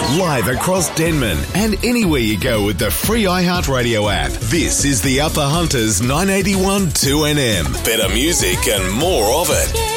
Live across Denman and anywhere you go with the free iHeartRadio app. This is the Upper Hunters 981 2NM. Better music and more of it.